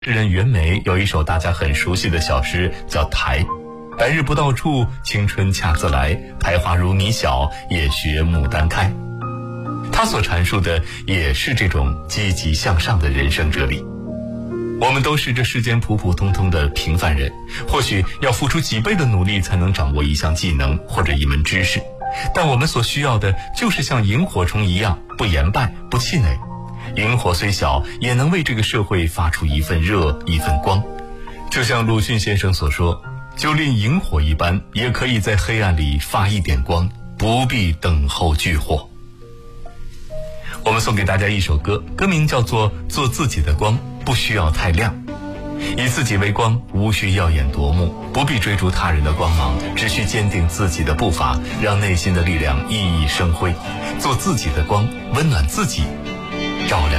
诗人袁枚有一首大家很熟悉的小诗，叫《台》。白日不到处，青春恰自来。苔花如米小，也学牡丹开。他所阐述的也是这种积极向上的人生哲理。我们都是这世间普普通通的平凡人，或许要付出几倍的努力才能掌握一项技能或者一门知识，但我们所需要的就是像萤火虫一样，不言败，不气馁。萤火虽小，也能为这个社会发出一份热，一份光。就像鲁迅先生所说，就令萤火一般，也可以在黑暗里发一点光，不必等候炬火。我们送给大家一首歌，歌名叫做《做自己的光》，不需要太亮。以自己为光，无需耀眼夺目，不必追逐他人的光芒，只需坚定自己的步伐，让内心的力量熠熠生辉。做自己的光，温暖自己，照亮